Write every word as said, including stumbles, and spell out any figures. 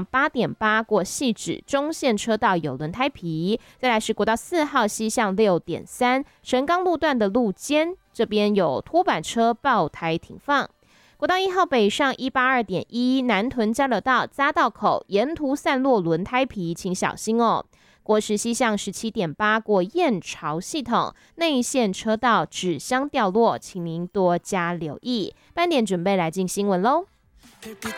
八点八过汐止中线车道有轮胎皮，再来是国道四号西向六点三神冈路段的路肩，这边有拖板车爆胎停放。国道一号北上一八二点一南屯交流道匝道口沿途散落轮胎皮，请小心哦。国十西向十七点八过燕巢系统内线车道纸箱掉落，请您多加留意。半点准备来进新闻喽。Baby,